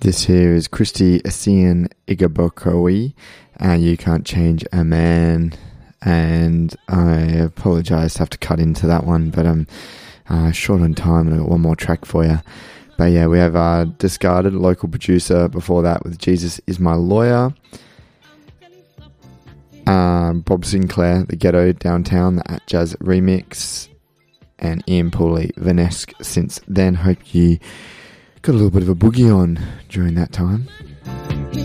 This here is Christy Essien Igabokoi, and You Can't Change a Man. And I apologise to have to cut into that one, but I'm short on time and I've got one more track for you. But yeah, we have Discarded, local producer, before that with Jesus Is My Lawyer. Bob Sinclair, The Ghetto Downtown, the At Jazz remix. And Ian Pooley, Vanesque Since Then. Hope you got a little bit of a boogie on during that time.